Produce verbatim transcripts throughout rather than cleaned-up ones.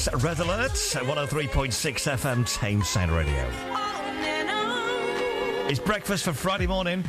It's Red Alert, one oh three point six F M Tameside Radio. It's breakfast for Friday morning.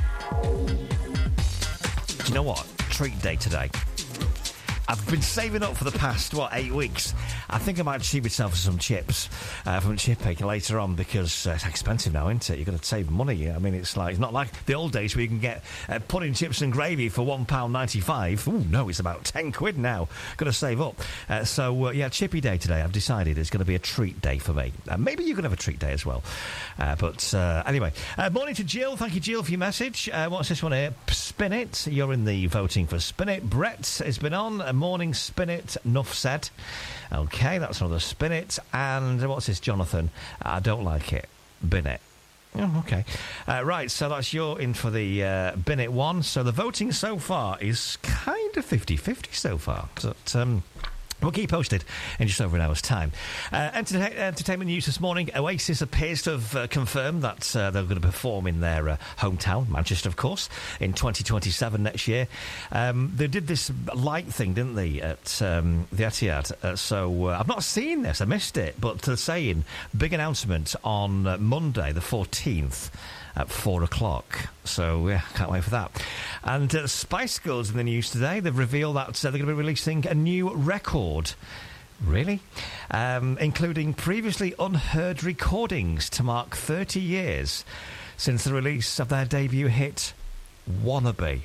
Do you know what? Treat day today. I've been saving up for the past, what, eight weeks. I think I might treat myself to some chips uh, from Chippy later on because uh, it's expensive now, isn't it? You've got to save money. I mean, it's like it's not like the old days where you can get uh, pudding, chips and gravy for one pound ninety-five. Ooh, no, it's about ten quid now. Got to save up. Uh, so, uh, yeah, Chippy day today. I've decided it's going to be a treat day for me. Uh, maybe you can have a treat day as well. Uh, but uh, anyway, uh, morning to Jill. Thank you, Jill, for your message. Uh, what's this one here? Spin It. You're in the voting for Spin It. Brett has been on. Uh, morning, Spin It. Enough said. Okay, that's another Spin It. And what's this, Jonathan? I don't like it. Bin it. Oh, okay. Uh, right, so that's your in for the uh, Bin It one. So the voting so far is kind of fifty-fifty so far. But, um... we'll keep posted in just over an hour's time. Uh, enter- entertainment news this morning. Oasis appears to have uh, confirmed that uh, they're going to perform in their uh, hometown, Manchester, of course, in twenty twenty-seven next year. Um, they did this light thing, didn't they, at um, the Etihad? Uh, so uh, I've not seen this. I missed it. But they're saying big announcement on uh, Monday, the fourteenth. At four o'clock. So, yeah, can't wait for that. And uh, Spice Girls in the news today. They've revealed that uh, they're going to be releasing a new record. Really? Um, including previously unheard recordings to mark thirty years since the release of their debut hit, Wannabe.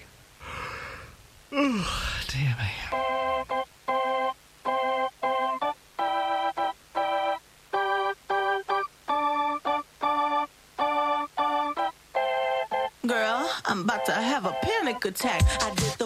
Oh, dear me. Girl, I'm about to have a panic attack. I did the